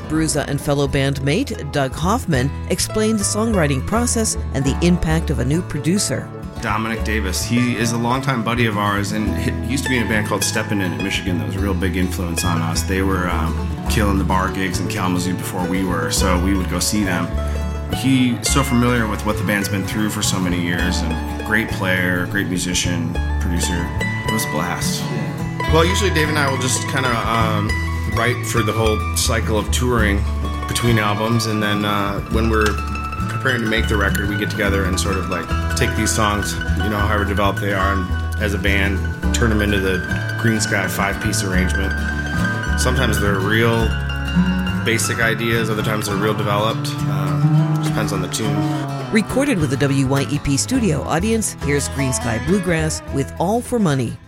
Bruza and fellow bandmate Doug Hoffman explained the songwriting process and the impact of a new producer. Dominic Davis, he is a longtime buddy of ours, and he used to be in a band called Steppin' In Michigan that was a real big influence on us. They were killing the bar gigs in Kalamazoo before we were, so we would go see them. He's so familiar with what the band's been through for so many years, and great player, great musician, producer. It was a blast. Well, usually Dave and I will just kind of write for the whole cycle of touring between albums, and then when we're preparing to make the record, we get together and sort of like take these songs, however developed they are, and as a band, turn them into the Green Sky 5-piece arrangement. Sometimes they're real basic ideas, other times they're real developed. Just depends on the tune. Recorded with the WYEP studio audience, here's Green Sky Bluegrass with All for Money.